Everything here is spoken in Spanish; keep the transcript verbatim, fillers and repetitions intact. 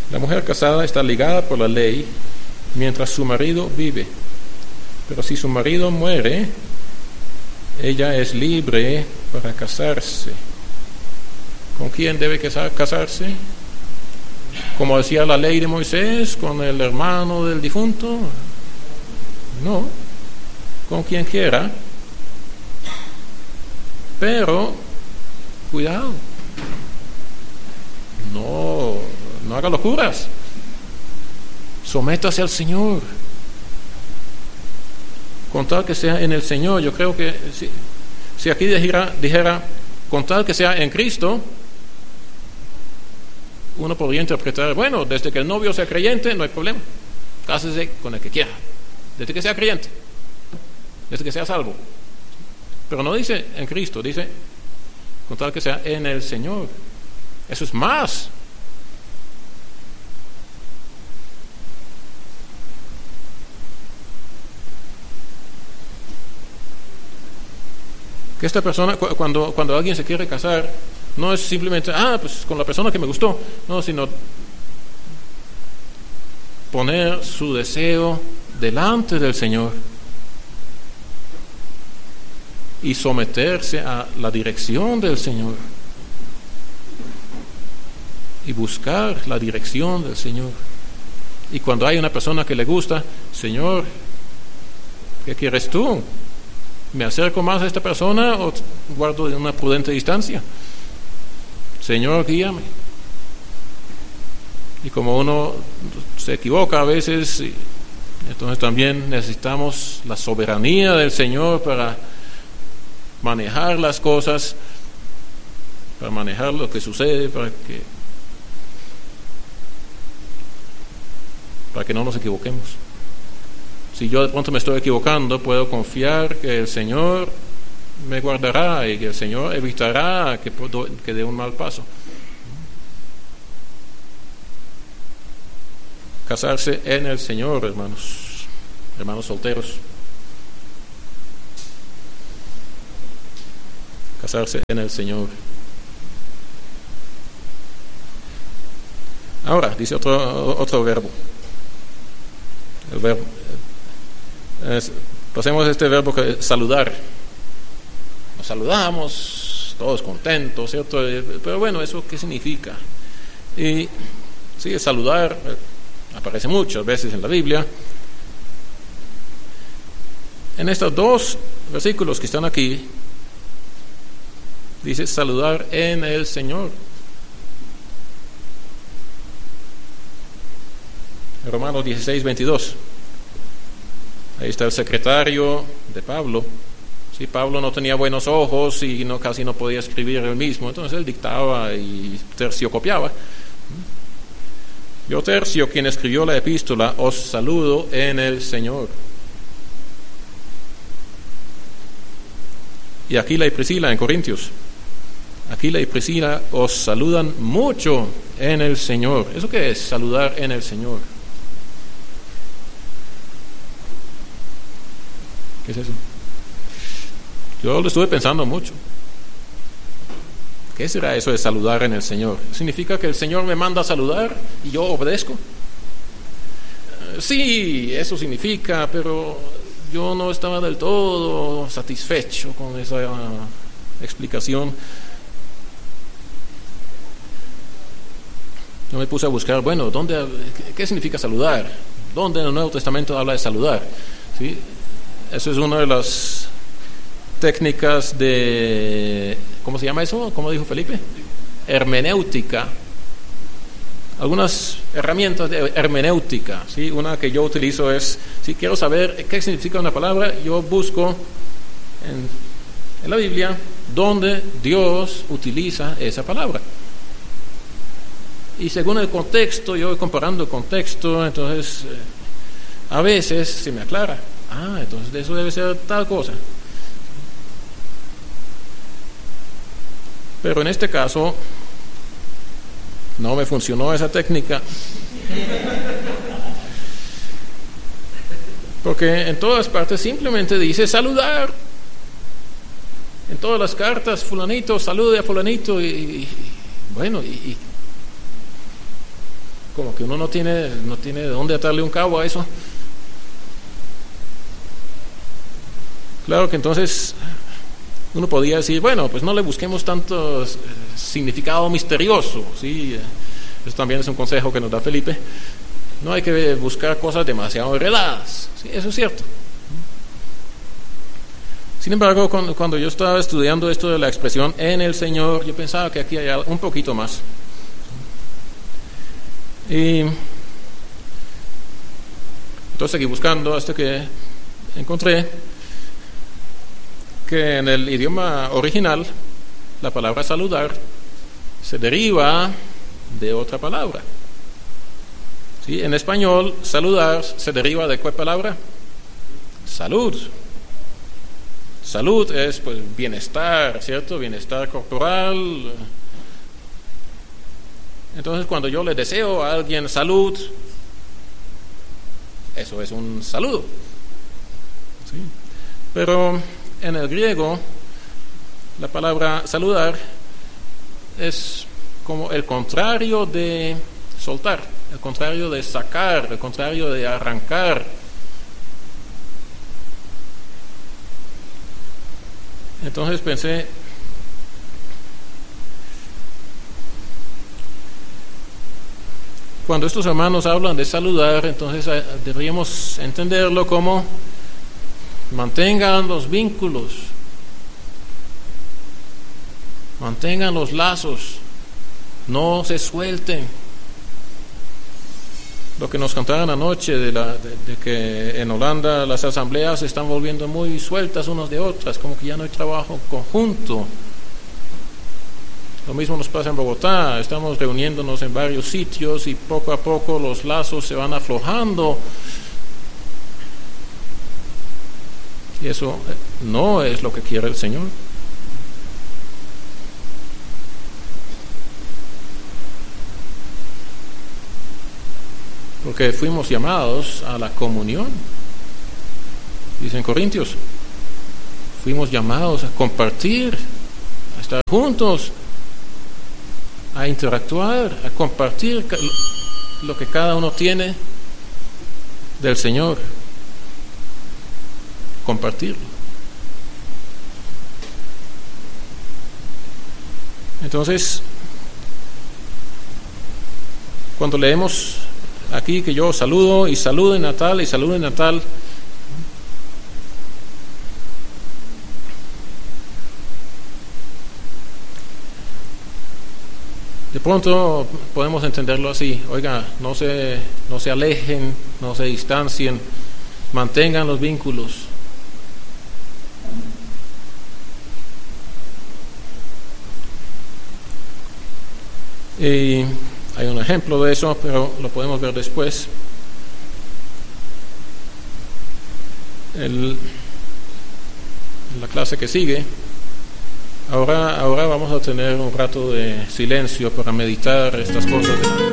La mujer casada está ligada por la ley mientras su marido vive. Pero si su marido muere, ella es libre para casarse. ¿Con quién debe casarse? Como decía la ley de Moisés, con el hermano del difunto. No, con quien quiera. Pero, cuidado, no, no haga locuras. Sométase al Señor. Con tal que sea en el Señor. Yo creo que si, si aquí dijera, dijera, con tal que sea en Cristo, uno podría interpretar, bueno, desde que el novio sea creyente, no hay problema. Cásese con el que quiera. Desde que sea creyente. Desde que sea salvo. Pero no dice en Cristo, dice con tal que sea en el Señor. Eso es más. Que esta persona, cuando, cuando alguien se quiere casar, no es simplemente, ah, pues con la persona que me gustó, no, sino poner su deseo delante del Señor y someterse a la dirección del Señor y buscar la dirección del Señor. Y cuando hay una persona que le gusta, Señor, ¿qué quieres tú? ¿Me acerco más a esta persona o guardo una prudente distancia? Señor, guíame. Y como uno se equivoca a veces, entonces también necesitamos la soberanía del Señor para manejar las cosas, para manejar lo que sucede, para que para que no nos equivoquemos. Si yo de pronto me estoy equivocando, puedo confiar que el Señor me guardará y que el Señor evitará que, que dé un mal paso. Casarse en el Señor, hermanos, hermanos solteros. Casarse en el Señor. Ahora, dice otro, otro verbo. El verbo es, pasemos a este verbo que saludar. Nos saludamos, todos contentos, ¿cierto? Pero bueno, ¿eso qué significa? Y sí, saludar aparece muchas veces en la Biblia. En estos dos versículos que están aquí, dice saludar en el Señor. Romanos dieciséis, veintidós. Ahí está el secretario de Pablo. Sí, Pablo no tenía buenos ojos y no, casi no podía escribir él mismo, entonces él dictaba y Tercio copiaba. Yo, Tercio, quien escribió la epístola, os saludo en el Señor. Y Aquila y Priscila en Corintios. Aquila y Priscila os saludan mucho en el Señor. ¿Eso qué es? Saludar en el Señor. ¿Qué es eso? Yo lo estuve pensando mucho. ¿Qué será eso de saludar en el Señor? ¿Significa que el Señor me manda a saludar y yo obedezco? Sí, eso significa, pero yo no estaba del todo satisfecho con esa explicación. Yo me puse a buscar, bueno, ¿dónde, ¿qué significa saludar? ¿Dónde en el Nuevo Testamento habla de saludar? ¿Sí? Eso es una de las técnicas de, ¿cómo se llama eso? ¿Cómo dijo Felipe? Hermenéutica. Algunas herramientas de hermenéutica, ¿sí? Una que yo utilizo es, si quiero saber qué significa una palabra, yo busco en, en la Biblia dónde Dios utiliza esa palabra. Y según el contexto, yo voy comparando el contexto, entonces eh, a veces se me aclara. Ah, entonces eso debe ser tal cosa. Pero en este caso no me funcionó esa técnica. Porque en todas partes simplemente dice saludar. En todas las cartas, fulanito, salude a fulanito. Y, y bueno, y, y como que uno no tiene, no tiene de dónde atarle un cabo a eso. Claro que entonces uno podía decir, bueno, pues no le busquemos tanto significado misterioso, ¿sí? Eso también es un consejo que nos da Felipe. No hay que buscar cosas demasiado enredadas, ¿sí? Eso es cierto. Sin embargo, cuando, cuando yo estaba estudiando esto de la expresión en el Señor, yo pensaba que aquí hay un poquito más. Y entonces seguí buscando hasta que encontré que en el idioma original la palabra saludar se deriva de otra palabra. ¿Sí? En español, saludar se deriva de ¿qué palabra? Salud. Salud es pues bienestar, ¿cierto? Bienestar corporal. Entonces, cuando yo le deseo a alguien salud, eso es un saludo. ¿Sí? Pero en el griego, la palabra saludar es como el contrario de soltar, el contrario de sacar, el contrario de arrancar. Entonces pensé, cuando estos hermanos hablan de saludar, entonces deberíamos entenderlo como mantengan los vínculos, mantengan los lazos, no se suelten. Lo que nos contaron anoche de, la, de, de que en Holanda las asambleas se están volviendo muy sueltas unas de otras, como que ya no hay trabajo conjunto. Lo mismo nos pasa en Bogotá, estamos reuniéndonos en varios sitios y poco a poco los lazos se van aflojando. Y eso no es lo que quiere el Señor. Porque fuimos llamados a la comunión. Dicen Corintios, fuimos llamados a compartir, a estar juntos, a interactuar, a compartir lo que cada uno tiene del Señor. Compartirlo. Entonces, cuando leemos aquí que yo saludo y saluden a tal y saluden a tal, de pronto podemos entenderlo así: oiga, no se, no se alejen, no se distancien, mantengan los vínculos. Y hay un ejemplo de eso, pero lo podemos ver después. El, en la clase que sigue, ahora, ahora vamos a tener un rato de silencio para meditar estas cosas.